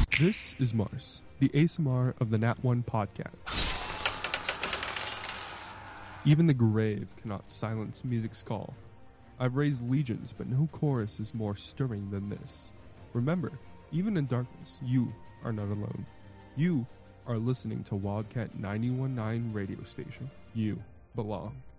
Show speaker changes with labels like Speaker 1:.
Speaker 1: This is Mars, the ASMR of the Nat One podcast. Even the grave cannot silence music's call. I've raised legions, but no chorus is more stirring than this. Remember, even in darkness, you are not alone. You are listening to Wildcat 91.9 radio station. You belong.